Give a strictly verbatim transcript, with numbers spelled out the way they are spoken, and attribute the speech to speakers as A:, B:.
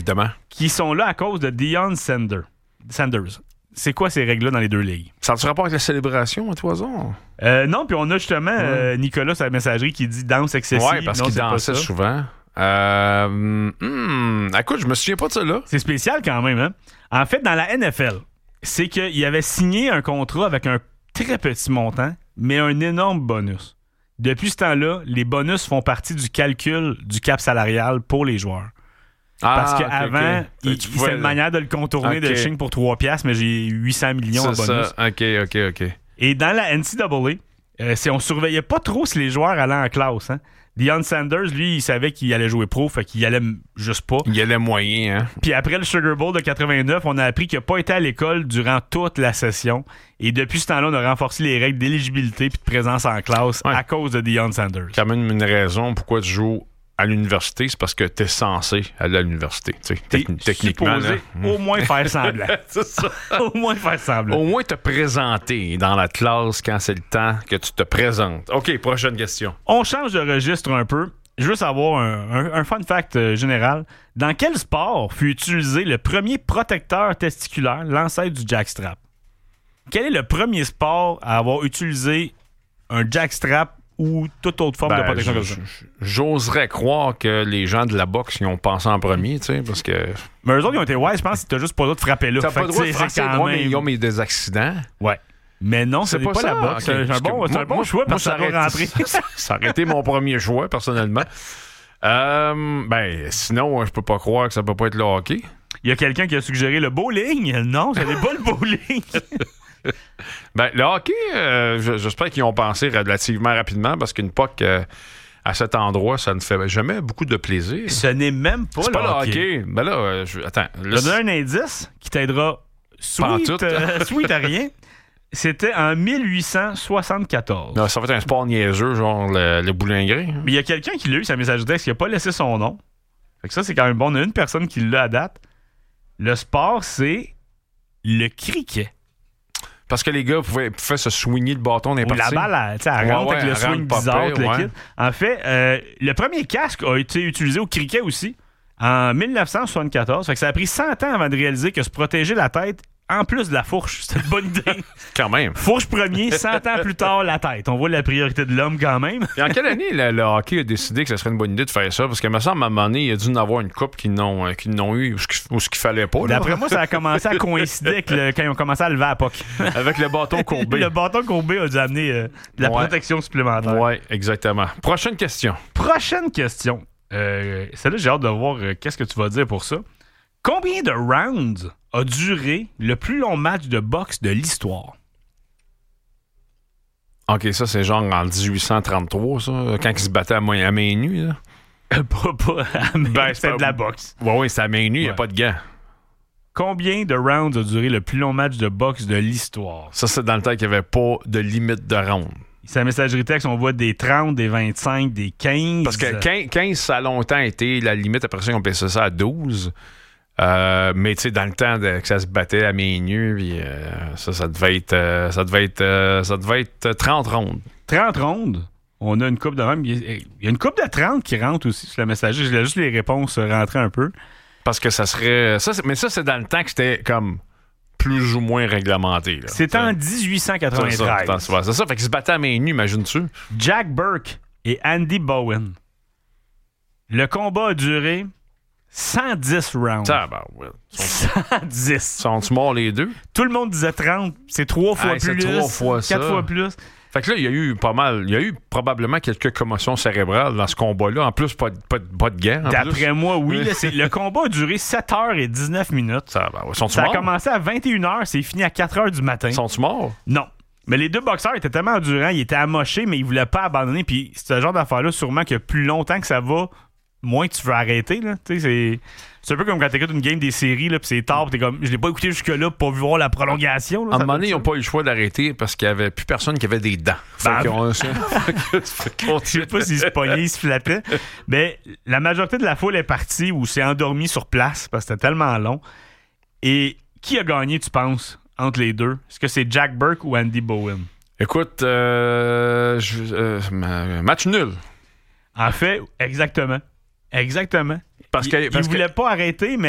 A: évidemment.
B: Qui sont là à cause de Deion Sanders. Sanders. C'est quoi ces règles-là dans les deux ligues?
A: Ça a-tu rapport avec la célébration à Toison?
B: Euh, non, puis on a justement
A: ouais.
B: euh, Nicolas sur la messagerie qui dit danse excessive.
A: Oui, parce
B: non,
A: qu'il
B: c'est pas
A: dansait
B: ça.
A: souvent. Euh, hmm, écoute, je me souviens pas de ça là.
B: C'est spécial quand même, hein? En fait, dans la N F L, c'est qu'il avait signé un contrat avec un très petit montant, mais un énorme bonus. Depuis ce temps-là, les bonus font partie du calcul du cap salarial pour les joueurs.
A: Ah,
B: Parce qu'avant,
A: okay, okay.
B: il, pouvais... c'est une manière de le contourner
A: okay.
B: de ching pour trois piastres, mais j'ai huit cents millions en bonus.
A: Ça. OK, OK, OK.
B: Et dans la N C A A, euh, on surveillait pas trop si les joueurs allaient en classe. Hein? Deion Sanders, lui, il savait qu'il allait jouer pro, fait qu'il allait juste pas.
A: Il allait moyen, hein?
B: Puis après le Sugar Bowl de quatre-vingt-neuf, on a appris qu'il n'a pas été à l'école durant toute la session. Et depuis ce temps-là, on a renforcé les règles d'éligibilité puis de présence en classe ouais. à cause de Deion Sanders.
A: Quand même une raison pourquoi tu joues à l'université, c'est parce que t'es censé aller à l'université. Techn- techniquement.
B: Supposé là, au moins faire semblant.
A: C'est ça.
B: Au moins faire semblant.
A: Au moins te présenter dans la classe quand c'est le temps que tu te présentes. OK, prochaine question.
B: On change de registre un peu. Je veux savoir un, un, un fun fact euh, général. Dans quel sport fut utilisé le premier protecteur testiculaire, l'ancêtre du jackstrap? Quel est le premier sport à avoir utilisé un jackstrap ou toute autre forme
A: ben,
B: de protection comme
A: j-
B: ça?
A: j- J'oserais croire que les gens de la boxe y ont pensé en premier, tu sais, parce que...
B: Mais eux autres, ils ont été ouais, je pense que t'as juste pas le droit de frapper là.
A: T'as
B: fait
A: pas le droit de
B: c'est
A: frapper,
B: quand
A: ouais,
B: même...
A: mais ils ont mis des accidents.
B: Ouais. Mais non, c'est, c'est pas, pas la boxe.
A: Okay.
B: C'est un bon, c'est un bon
A: moi,
B: choix parce que
A: ça
B: ça va rentrer.
A: Ça, ça aurait été mon premier choix, personnellement. Euh, ben, sinon, je peux pas croire que ça peut pas être le hockey.
B: Il y a quelqu'un qui a suggéré le bowling. Non, ça n'est pas le bowling.
A: Ben, le hockey, euh, j'espère qu'ils ont pensé relativement rapidement parce qu'une P O C, euh, à cet endroit, ça ne fait jamais beaucoup de plaisir.
B: Ce n'est même pas,
A: c'est
B: le,
A: pas
B: hockey.
A: le hockey. Ben là, euh, je, attends.
B: Je vais donner un indice qui t'aidera. Sweet, euh, sweet à rien. C'était en dix-huit cent soixante-quatorze.
A: Non, ça va être un sport niaiseux, genre le, le boulingrin.
B: Mais il y a quelqu'un qui l'a eu, sa message de texte, qui n'a pas laissé son nom. Fait que ça, c'est quand même bon. On a une personne qui l'a à date. Le sport, c'est le cricket.
A: Parce que les gars pouvaient, pouvaient se swinger le bâton n'importe
B: où. La balle, elle, elle rentre
A: ouais,
B: avec le swing bizarre.
A: Pire, ouais.
B: En fait, euh, le premier casque a été utilisé au cricket aussi en dix-neuf cent soixante-quatorze. Fait que ça a pris cent ans avant de réaliser que se protéger la tête, en plus de la fourche, c'était une bonne idée.
A: Quand même.
B: Fourche premier, cent ans plus tard, la tête. On voit la priorité de l'homme quand même.
A: Et en quelle année le, le hockey a décidé que ce serait une bonne idée de faire ça? Parce que, me semble, à un moment donné, il y a dû en avoir une couple qui n'ont, euh, qui n'ont eu ou ce qu'il, ou ce qu'il fallait pas. Là.
B: D'après moi, ça a commencé à coïncider avec le, quand ils ont commencé à lever à P O C.
A: Avec le bâton courbé.
B: Le bâton courbé a dû amener euh, de la
A: ouais.
B: protection supplémentaire.
A: Oui, exactement. Prochaine question.
B: Prochaine question. Euh, celle-là, j'ai hâte de voir euh, qu'est-ce que tu vas dire pour ça. Combien de rounds a duré le plus long match de boxe de l'histoire?
A: OK, ça, c'est genre en dix-huit cent trente-trois, ça, quand ils se battaient à main, à main nue. Là.
B: Euh, pas, pas à main,
A: ben,
B: c'est pas... de la boxe.
A: Oui, oui, c'est à main nue, il ouais. n'y a pas de gants.
B: Combien de rounds a duré le plus long match de boxe de l'histoire?
A: Ça, c'est dans le temps qu'il n'y avait pas de limite de round.
B: Sa messagerie texte, on voit des trente, des vingt-cinq, des quinze.
A: Parce que quinze, quinze ça a longtemps été la limite. Après ça, on passait ça à douze. Euh, mais tu sais, dans le temps de, que ça se battait à main nue, puis euh, ça, ça devait être, euh, ça devait être, euh, ça devait être trente rondes.
B: trente rondes? On a une coupe de même. Il y a une coupe de trente qui rentre aussi sur la messagerie. Je laisse juste les réponses rentrer un peu.
A: Parce que ça serait... Ça, mais ça, c'est dans le temps que c'était comme plus ou moins réglementé. Là.
B: C'était en dix-huit cent quatre-vingt-treize.
A: C'est ça, c'est, c'est ça. Fait qu'ils se battaient à main nue, imagines-tu?
B: Jack Burke et Andy Bowen. Le combat a duré cent dix rounds.
A: Ah, ben, ouais.
B: cent dix.
A: Sont-ils morts les deux?
B: Tout le monde disait trente. C'est trois fois
A: hey,
B: plus.
A: C'est trois fois ça.
B: Quatre fois plus.
A: Fait que là, il y a eu pas mal. Il y a eu probablement quelques commotions cérébrales dans ce combat-là. En plus, pas de, pas de, pas de gants.
B: D'après
A: plus.
B: moi, oui. Là, c'est, le combat a duré sept heures et dix-neuf minutes.
A: Ça, ben, sont-ils
B: ça
A: morts?
B: a commencé à vingt et une heures. C'est fini à quatre heures du matin.
A: Sont-ils morts?
B: Non. Mais les deux boxeurs étaient tellement endurants. Ils étaient amochés, mais ils voulaient pas abandonner. Puis c'est ce genre d'affaire-là, sûrement que plus longtemps que ça va, moins tu veux arrêter. Là. C'est, c'est un peu comme quand t'écoutes une game des séries, là, pis c'est tard, pis t'es comme, je l'ai pas écouté jusque-là pour pas vu voir la prolongation. Là,
A: à un moment donné, ils n'ont pas eu le choix d'arrêter parce qu'il y avait plus personne qui avait des dents.
B: Ben,
A: fait qu'on...
B: je sais pas s'ils se pognaient, ils se flattaient. Mais la majorité de la foule est partie ou s'est endormie sur place parce que c'était tellement long. Et qui a gagné, tu penses, entre les deux? Est-ce que c'est Jack Burke ou Andy Bowen?
A: Écoute, euh, je, euh, match nul.
B: En fait, exactement. Exactement.
A: Parce que,
B: il
A: parce
B: il voulait
A: que...
B: pas arrêter, mais